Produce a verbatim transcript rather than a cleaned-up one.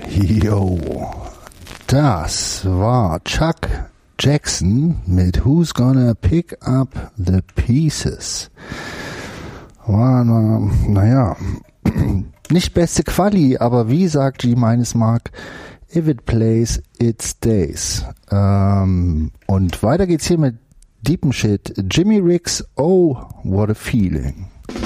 Yo, das war Chuck Jackson mit Who's Gonna Pick Up the Pieces. War, naja, nicht beste Quali, aber wie sagt G meines Mark, if it plays, it stays. Ähm, und weiter geht's hier mit Deepen Shit. Jimmy Ricks, Oh, What a Feeling.